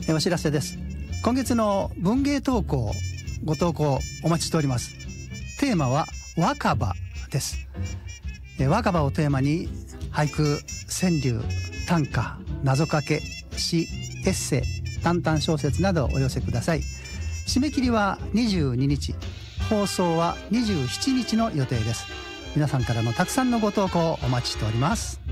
お知らせです。今月の文芸投稿ご投稿お待ちしております。テーマは若葉です。若葉をテーマに俳句、川柳、短歌、謎かけ、詩、エッセイ、短々小説などお寄せください。締め切りは22日、放送は27日の予定です。皆さんからのたくさんのご投稿お待ちしております。